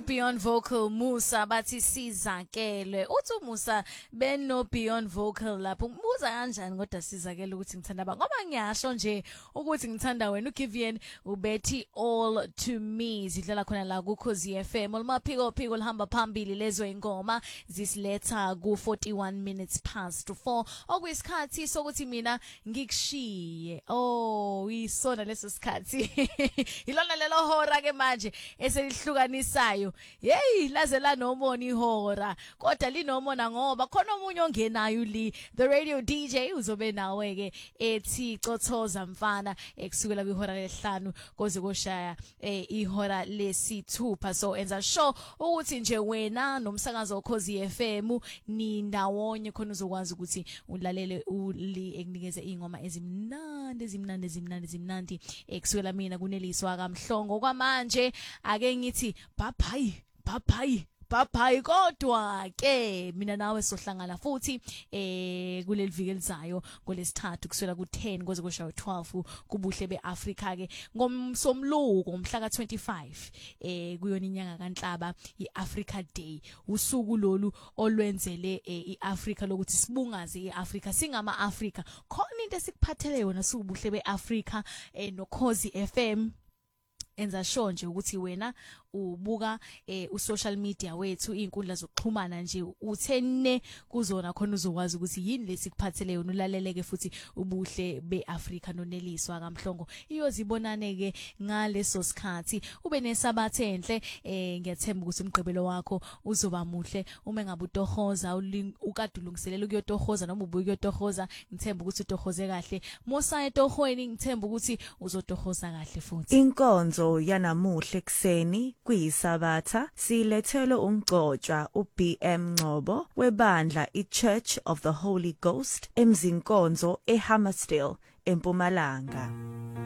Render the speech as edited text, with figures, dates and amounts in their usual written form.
Beyond Vocal Musa bathi sizakele. Uthi Musa beno Beyond Vocal lapho. Musa kanjani kodwa sizakele ukuthi ngithanda ba. Ngoba ngiyasho nje ukuthi ngithanda wena uGivian ubethi all to me. Zidlala khona la ku Khosi FM. Olmaphiko phiko lihamba phambili lezo ingoma zisiletha ku 41 minutes past 4. Okuyisikhathi sokuthi mina ngikushiye. Oh, isona leso sikhathi. Ilona lelo hora ke manje eselihlukanisa hey laze la nomona ihora kodwa linomona ngoba khona omunye ongenayo li the radio DJ uzobe nawe ke ethi cothoza mfana ekusukela kwihora lesihlanu koze koshaya ihora lesithupha so enza sure ukuthi nje wena nomsakazo wokhozi FM ni ndawonye khona uzokwazi ukuthi ulalele uli ekunikeze ingoma ezimnandi ekusukela mina kuneliswa kaMhlongo kwamanje ake ngithi bye kodwa ke mina nawe sohlangana futhi kuleli viki elizayo ngolesithathu kuswela ku10 koze kushaya 12 kubuhle beAfrika ke ngomsomluko umhla ka25 kuyona inyanga kaNhlaba iAfrica Day usuku lolu olwenzele iAfrika lokuthi sibungaze iAfrika singama Africa khona into esikuphathele yona subuhle beAfrika noKhosi FM enza sure nje ukuthi wena ubuka usocial media wethu izinkundla zokuxhumana nje uthene kuzona khona uzokwazi ukuthi yini lesikuphathele yona ulaleleke futhi ubuhle beAfrika noneliswa kaMhlongo iyozibonane ke ngaleso sikhathi ube nesabathe enhle ngiyathemba ukuthi umgqibelo wakho uzoba muhle uma ngabe utohoza ukade ulungiselela ukuyotohoza noma ubuye ukuyotohoza ngithemba ukuthi utohoze kahle mosa etohweni ngithemba ukuthi uzotohoza kahle futhi inkonzo yanamuhle kuseni kuyisabatha silethelwe umgcotshwa uBM Ngcobo webandla iChurch of the Holy Ghost emzinkonzo eHammersdale eMpumalanga.